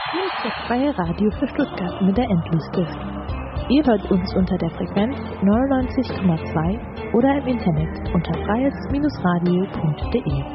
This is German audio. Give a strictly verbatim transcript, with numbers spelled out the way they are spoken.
Hier ist das freie Radio für Stuttgart mit der Endliste. Ihr hört uns unter der Frequenz neunundneunzig Komma zwei oder im Internet unter freies Bindestrich radio punkt de.